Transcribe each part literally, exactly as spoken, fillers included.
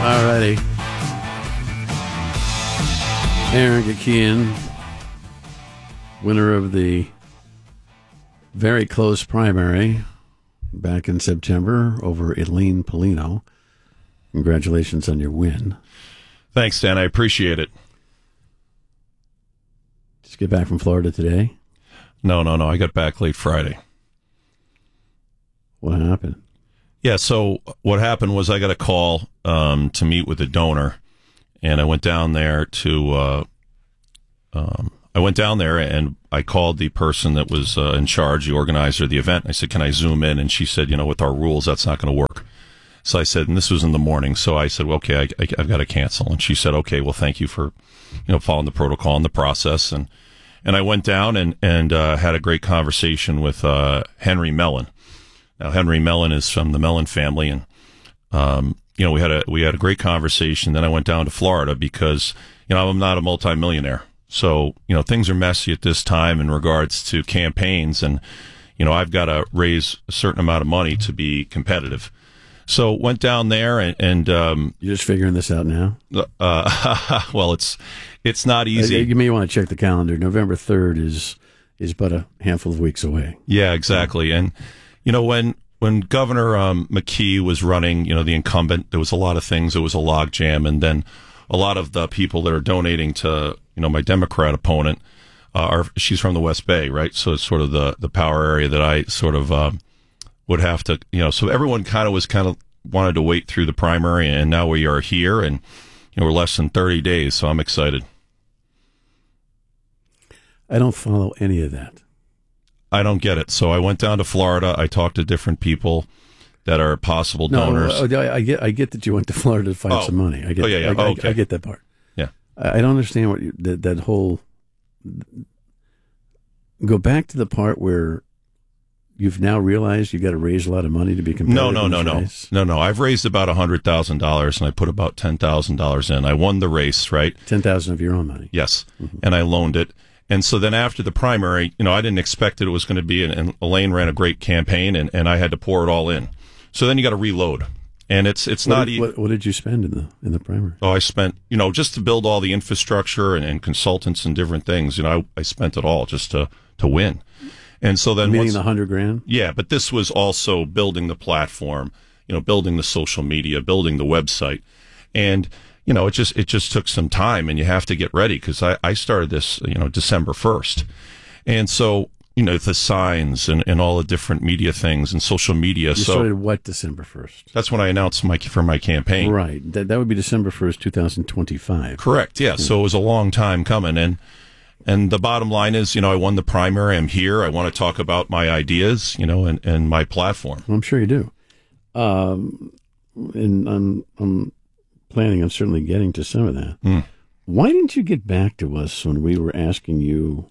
All righty. Aaron Gakian, winner of the very close primary back in September over Eileen Polino. Congratulations on your win. Thanks, Dan. I appreciate it. Just get back from Florida today? No, no, no. I got back late Friday. What happened? Yeah, so what happened was I got a call um, to meet with a donor, and I went down there to, uh, um, I went down there and I called the person that was uh, in charge, the organizer of the event. I said, can I zoom in? And she said, you know, with our rules, that's not going to work. So I said, and this was in the morning, so I said, well, okay, I, I, I've got to cancel. And she said, okay, well, thank you for, you know, following the protocol and the process. And and I went down and, and uh, had a great conversation with uh, Henry Mellon. Now, Henry Mellon is from the Mellon family, and um, you know, we had a we had a great conversation. Then I went down to Florida because, you know, I'm not a multimillionaire, so you know things are messy at this time in regards to campaigns, and you know I've got to raise a certain amount of money to be competitive. So went down there, and, and um, you're just figuring this out now. Uh, well, it's it's not easy. You may want to check the calendar. November third is is but a handful of weeks away. Yeah, exactly, and. You know, when when Governor um, McKee was running, you know, the incumbent, there was a lot of things. There was a logjam, and then a lot of the people that are donating to, you know, my Democrat opponent uh, are. She's from the West Bay, right? So it's sort of the the power area that I sort of uh, would have to, you know. So everyone kind of was kind of wanted to wait through the primary, and now we are here, and you know, we're less than thirty days. So I'm excited. I don't follow any of that. I don't get it. So I went down to Florida. I talked to different people that are possible donors. No, I, I get. I get that you went to Florida to find oh. some money. I get. Oh yeah, yeah. I, Oh, okay. I, I get that part. Yeah. I, I don't understand what you, that that whole. Go back to the part where you've now realized you got to raise a lot of money to be competitive. No, no, no, no, no, no. I've raised about a hundred thousand dollars, and I put about ten thousand dollars in. I won the race, right? Ten thousand of your own money. Yes, mm-hmm. And I loaned it. And so then after the primary, you know, I didn't expect that it was going to be, and, and Elaine ran a great campaign, and, and I had to pour it all in. So then you got to reload, and it's it's what not. Did, e- what, what did you spend in the in the primary? Oh, I spent, you know, just to build all the infrastructure and, and consultants and different things. You know, I, I spent it all just to to win. And so then, meaning once, the hundred grand. Yeah, but this was also building the platform, you know, building the social media, building the website, and. You know, it just it just took some time, and you have to get ready because I, I started this, you know, December first. And so, you know, the signs and, and all the different media things and social media. You so started what, December first? That's when I announced my for my campaign. Right. That that would be December first, two thousand twenty-five. Correct, yeah. So it was a long time coming. And and the bottom line is, you know, I won the primary. I'm here. I want to talk about my ideas, you know, and, and my platform. Well, I'm sure you do. Um, and I'm... I'm planning on certainly getting to some of that. Mm. Why didn't you get back to us when we were asking you,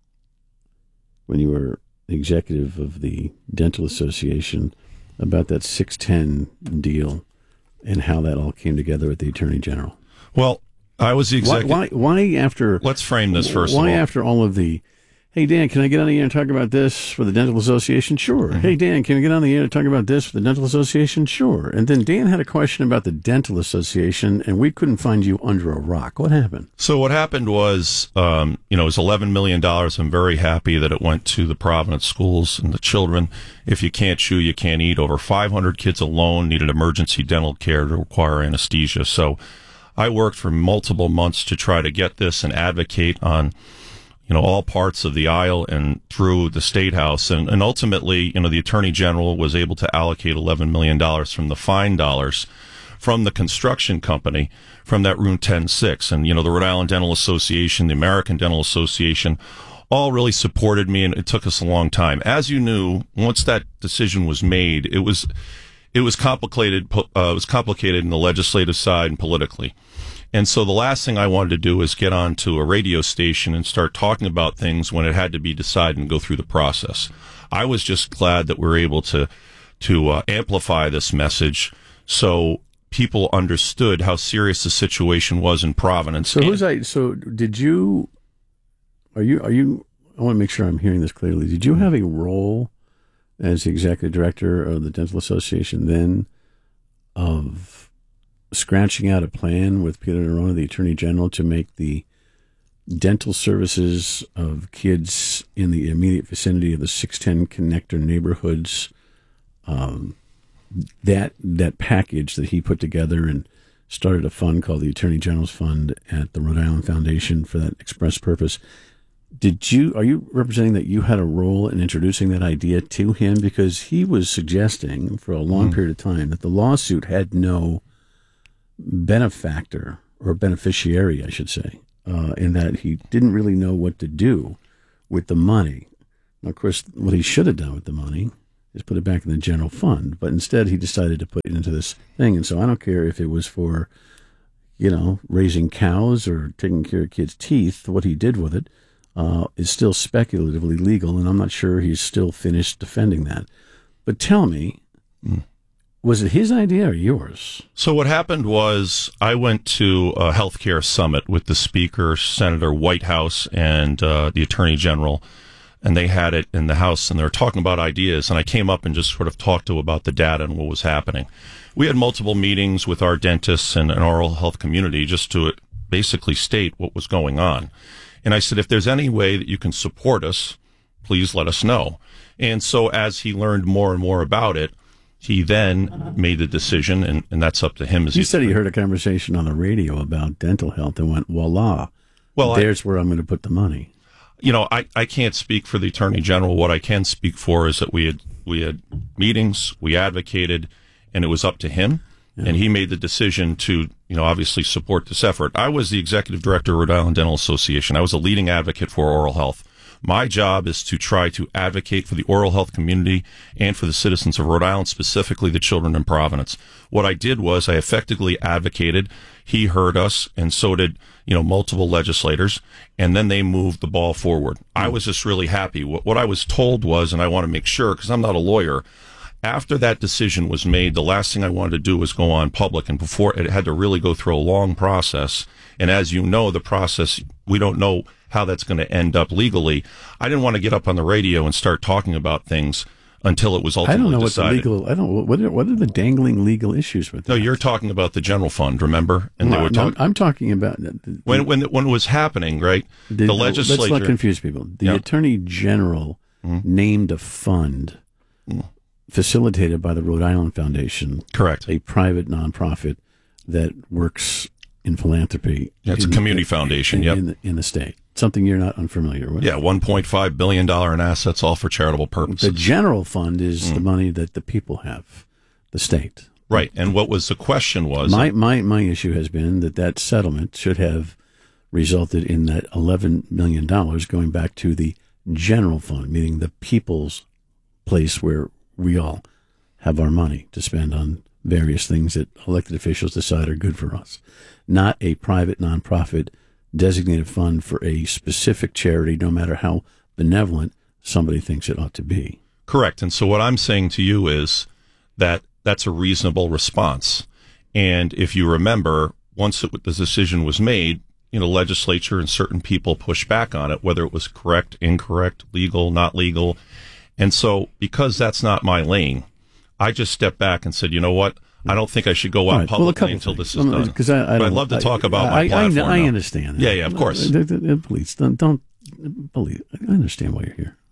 when you were executive of the Dental Association, about that six ten deal and how that all came together with the Attorney General? Well, I was the executive. Why, why, why after... Let's frame this first Why of all. after all of the... Hey, Dan, can I get on the air and talk about this for the Dental Association? Sure. Mm-hmm. Hey, Dan, can I get on the air and talk about this for the Dental Association? Sure. And then Dan had a question about the Dental Association, and we couldn't find you under a rock. What happened? So what happened was, um, you know, it was eleven million dollars. I'm very happy that it went to the Providence schools and the children. If you can't chew, you can't eat. Over five hundred kids alone needed emergency dental care to require anesthesia. So I worked for multiple months to try to get this and advocate on you know, all parts of the aisle and through the State House. And, and ultimately, you know, the Attorney General was able to allocate eleven million dollars from the fine dollars from the construction company from that Route ten six. And, you know, the Rhode Island Dental Association, the American Dental Association, all really supported me, and it took us a long time. As you knew, once that decision was made, it was it was complicated. Uh, it was complicated in the legislative side and politically. And so the last thing I wanted to do is get onto a radio station and start talking about things when it had to be decided and go through the process. I was just glad that we were able to to uh, amplify this message so people understood how serious the situation was in Providence. So who's I? So did you? Are you? Are you? I want to make sure I'm hearing this clearly. Did you have a role as the executive director of the Dental Association then of scratching out a plan with Peter Neronha, the Attorney General, to make the dental services of kids in the immediate vicinity of the six ten connector neighborhoods, um, that that package that he put together and started a fund called the Attorney General's Fund at the Rhode Island Foundation for that express purpose. Did you, are you representing that you had a role in introducing that idea to him? Because he was suggesting for a long mm. period of time that the lawsuit had no benefactor or beneficiary, I should say, uh, in that he didn't really know what to do with the money. Now, of course, what he should have done with the money is put it back in the general fund, but instead he decided to put it into this thing. And so I don't care if it was for, you know, raising cows or taking care of kids' teeth, what he did with it. Uh, is still speculatively legal, and I'm not sure he's still finished defending that. But tell me, mm. was it his idea or yours? So what happened was I went to a healthcare summit with the Speaker, Senator Whitehouse, and uh, the Attorney General, and they had it in the House, and they were talking about ideas, and I came up and just sort of talked to about the data and what was happening. We had multiple meetings with our dentists and an oral health community just to basically state what was going on. And I said, if there's any way that you can support us, please let us know. And so as he learned more and more about it, he then made the decision, and, and that's up to him. As you said he heard a conversation on the radio about dental health and went, voila, well, there's I, where I'm going to put the money. You know, I, I can't speak for the Attorney General. What I can speak for is that we had we had meetings, we advocated, and it was up to him. Yeah. And he made the decision to, you know, obviously support this effort. I was the executive director of Rhode Island Dental Association. I was a leading advocate for oral health. My job is to try to advocate for the oral health community and for the citizens of Rhode Island, specifically the children in Providence. What I did was I effectively advocated. He heard us, and so did, you know, multiple legislators, and then they moved the ball forward. I was just really happy. What, what I was told was, and I want to make sure, because I'm not a lawyer, after that decision was made, the last thing I wanted to do was go on public, and before it had to really go through a long process. And as you know, the process, we don't know how that's going to end up legally. I didn't want to get up on the radio and start talking about things until it was ultimately decided. I don't know decided. what the legal. I don't. What are, what are the dangling legal issues with that? No, you're talking about the general fund. Remember, and no, they were talking. I'm talking about the, the, when when when it was happening, right? The, the legislature. Let's not confuse people. The yeah. Attorney General mm-hmm. named a fund. Mm. Facilitated by the Rhode Island Foundation. Correct. A private nonprofit that works in philanthropy. Yeah, it's in, a community in, foundation, in, yep. in, the, in the state. Something you're not unfamiliar with. Yeah, one point five billion dollars in assets, all for charitable purposes. The general fund is mm. the money that the people have, the state. Right, and what was the question was... My, my, my issue has been that that settlement should have resulted in that eleven million dollars going back to the general fund, meaning the people's place where we all have our money to spend on various things that elected officials decide are good for us, not a private nonprofit designated fund for a specific charity, no matter how benevolent somebody thinks it ought to be. Correct. And so what I'm saying to you is that that's a reasonable response. And if you remember, once it, the decision was made, you know, legislature and certain people pushed back on it, whether it was correct, incorrect, legal, not legal. And so, because that's not my lane, I just stepped back and said, you know what? I don't think I should go out right. publicly well, until things. this is done. Because I, I but I'd love to talk I, about I, my I, platform. I, I now. understand that. Yeah, yeah, of course. Please, don't, don't believe. I understand why you're here.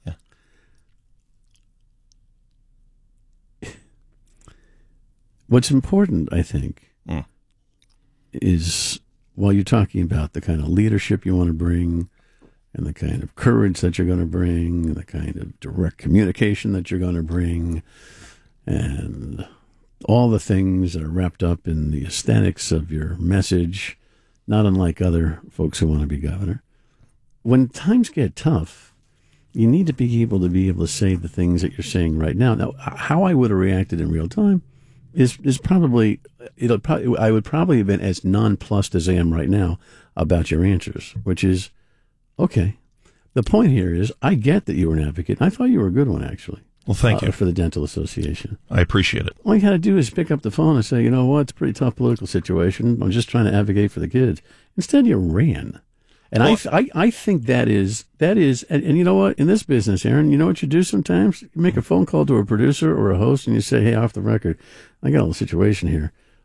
Yeah. What's important, I think, mm. is while you're talking about the kind of leadership you want to bring, and the kind of courage that you're going to bring, and the kind of direct communication that you're going to bring, and all the things that are wrapped up in the aesthetics of your message, not unlike other folks who want to be governor. When times get tough, you need to be able to be able to say the things that you're saying right now. Now, how I would have reacted in real time is is probably, it'll probably I would probably have been as nonplussed as I am right now about your answers, which is, okay. The point here is, I get that you were an advocate. I thought you were a good one, actually. Well, thank uh, you. For the Dental Association. I appreciate it. All you got to do is pick up the phone and say, you know what, it's a pretty tough political situation. I'm just trying to advocate for the kids. Instead, you ran. And well, I, I I think that is, that is, and, and you know what, in this business, Aaron, you know what you do sometimes? You make a phone call to a producer or a host and you say, hey, off the record, I got a little situation here.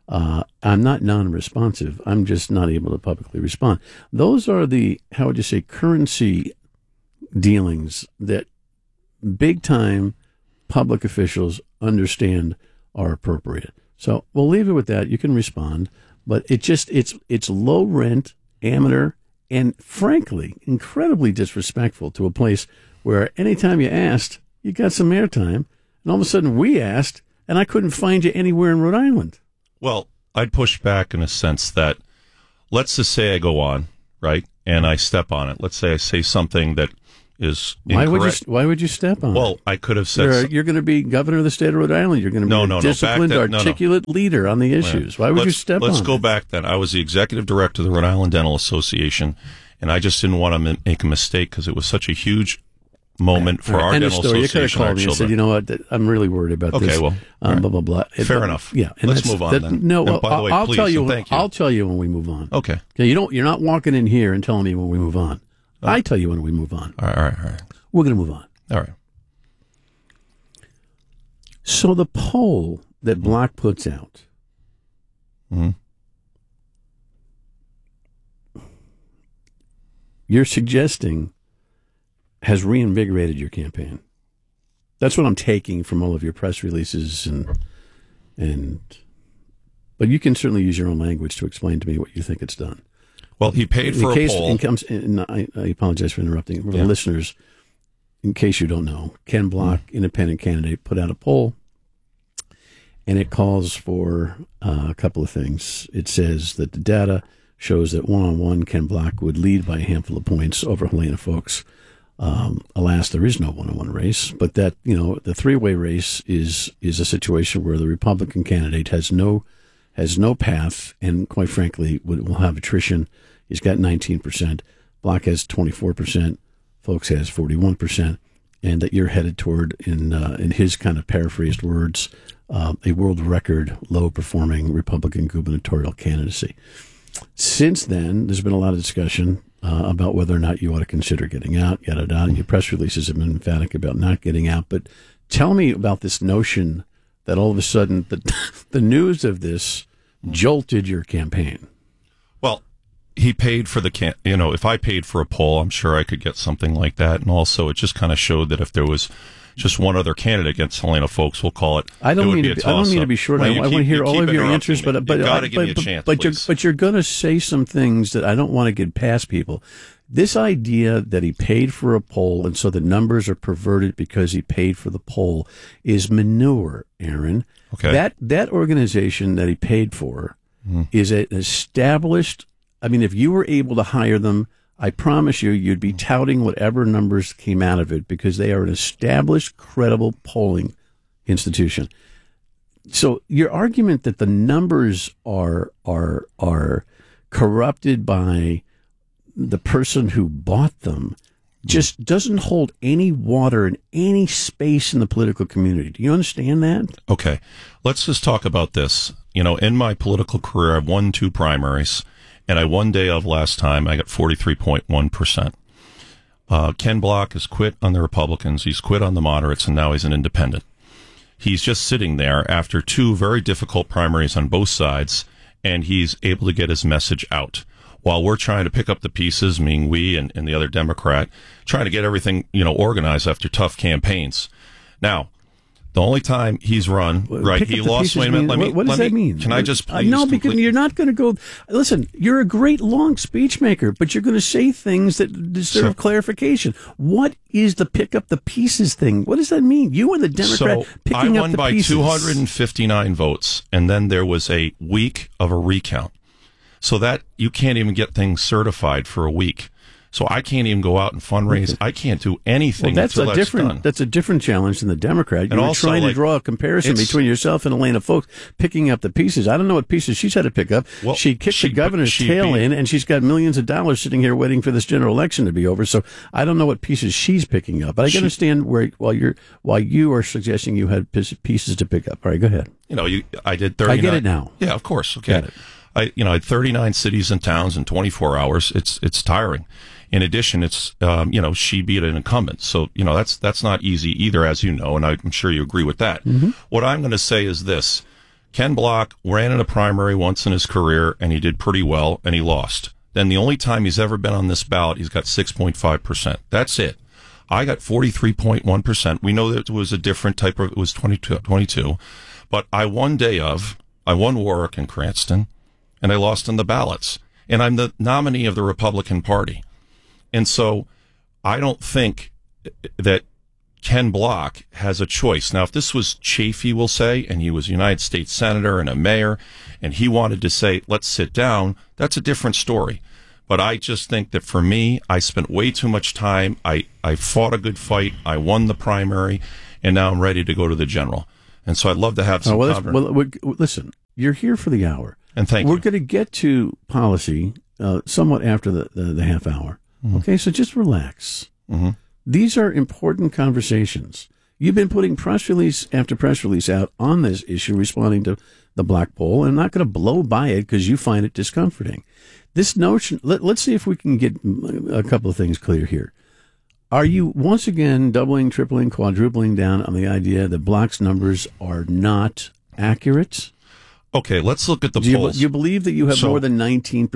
Uh, I'm not non-responsive. I'm just not able to publicly respond. Those are the, how would you say, currency dealings that big-time public officials understand are appropriate. So we'll leave it with that. You can respond, but it just it's it's low rent, amateur, and frankly, incredibly disrespectful to a place where anytime you asked, you got some airtime, and all of a sudden we asked, and I couldn't find you anywhere in Rhode Island. Well, I'd push back in a sense that, let's just say I go on, right, and I step on it. Let's say I say something that is why incorrect. would you Why would you step on well, it? I could have said You're, some- you're going to be governor of the state of Rhode Island. You're going to be No, a no, no, disciplined, back then- no, no. articulate leader on the issues. Why would let's, you step let's on go it? back then. I was the executive director of the Rhode Island Dental Association, and I just didn't want to make a mistake because it was such a huge moment for All right, our end of dental story. You could have association and our called me and said, children. you know what, that- I'm really worried about Okay, this. well, um, all right. blah, blah, blah. It- Fair enough. Yeah. and Let's that's- move on that- then. No, And well, by the I'll, way, I'll please, tell you. and thank you. I'll tell you when we move on. Okay. Okay, you don't. You're not walking in here and telling me when we move on. I tell you when we move on. All right, all right, all right. We're going to move on. All right. So the poll that Block puts out, Mhm. you're suggesting has reinvigorated your campaign. That's what I'm taking from all of your press releases and and. But you can certainly use your own language to explain to me what you think it's done. Well, he paid for in a case, poll. In comes, in, I, I apologize for interrupting. For Yeah. the listeners, in case you don't know, Ken Block, mm. independent candidate, put out a poll, and it calls for uh, a couple of things. It says that the data shows that one-on-one Ken Block would lead by a handful of points over Helena Foulkes. Um, alas, there is no one-on-one race, but that, you know, the three-way race is is a situation where the Republican candidate has no has no path, and quite frankly, will will have attrition. He's got nineteen percent. Block has twenty-four percent. Foulkes has forty-one percent. And that you're headed toward, in uh, in his kind of paraphrased words, uh, a world record low-performing Republican gubernatorial candidacy. Since then, there's been a lot of discussion uh, about whether or not you ought to consider getting out, yada, yada. Your press releases have been emphatic about not getting out. But tell me about this notion that all of a sudden the, the news of this jolted your campaign. Well, he paid for the can. You know, if I paid for a poll, I'm sure I could get something like that. And also, it just kind of showed that if there was just one other candidate against Helena Foulkes, we'll call it. I don't it would mean be to a be, I don't mean to toss-up. be short. Well, I, you I keep- want to hear you all keep of your interrupting answers, me. but but you gotta I, give me a but, chance, but you're please. but you're going to say some things that I don't want to get past people. This idea that he paid for a poll and so the numbers are perverted because he paid for the poll is manure, Aaron. Okay. That that organization that he paid for Mm. is an established. I mean, if you were able to hire them, I promise you, you'd be touting whatever numbers came out of it because they are an established, credible polling institution. So your argument that the numbers are are are corrupted by the person who bought them just doesn't hold any water in any space in the political community. Do you understand that? Okay. Let's just talk about this. You know, in my political career, I've won two primaries, and I won day of last time. I got forty-three point one percent. Uh, Ken Block has quit on the Republicans. He's quit on the moderates, and now he's an independent. He's just sitting there after two very difficult primaries on both sides, and he's able to get his message out. While we're trying to pick up the pieces, meaning we and, and the other Democrat, trying to get everything, you know, organized after tough campaigns. Now, the only time he's run, right, Pick he up the lost. pieces Wait a minute. mean- Let me. what, what does let that me, mean? Can I just please? Uh, no, because complete- you're not going to go. Listen, you're a great long speech maker, but you're going to say things that deserve So- clarification. What is the pick up the pieces thing? What does that mean? You and the Democrat So picking I up won the by pieces. two hundred fifty-nine votes, and then there was a week of a recount. So that you can't even get things certified for a week. So I can't even go out and fundraise. I can't do anything Well, that's until a that's different. done. That's a different challenge than the Democrat. You And were also, trying to like, draw a comparison it's- between yourself and Helena Foulkes picking up the pieces. I don't know what pieces she's had to pick up. Well, she kicked she- the governor's she tail beat- in, and she's got millions of dollars sitting here waiting for this general election to be over. So I don't know what pieces she's picking up. But I can She- understand where while you're while you are suggesting you had piece- pieces to pick up. All right, go ahead. You know, you I did thirty-nine. I get it now. Yeah, of course. Okay. Got it. I you know I had thirty-nine cities and towns in twenty-four hours. It's it's tiring. In addition, it's um, you know she beat an incumbent, so you know that's that's not easy either, as you know, and I'm sure you agree with that. Mm-hmm. What I'm going to say is this: Ken Block ran in a primary once in his career, and he did pretty well, and he lost. Then the only time he's ever been on this ballot, he's got six point five percent. That's it. I got forty-three point one percent. We know that it was a different type of, it was twenty-two, twenty-two. But I won day of, I won Warwick and Cranston, and I lost in the ballots. And I'm the nominee of the Republican Party. And so I don't think that Ken Block has a choice. Now, if this was Chafee, we'll say, and he was a United States Senator and a mayor, and he wanted to say, let's sit down, that's a different story. But I just think that for me, I spent way too much time. I, I fought a good fight. I won the primary, and now I'm ready to go to the general. And so I'd love to have some oh, well, conver- well, we, listen, you're here for the hour. And thank We're you. going to get to policy uh, somewhat after the, the, the half hour. Mm-hmm. Okay, so just relax. Mm-hmm. These are important conversations. You've been putting press release after press release out on this issue, responding to the black poll, and I'm not going to blow by it because you find it discomforting. This notion, let, let's see if we can get a couple of things clear here. Are you once again doubling, tripling, quadrupling down on the idea that Block's numbers are not accurate? Okay, let's look at the Do you, polls. you believe that you have So- more than nineteen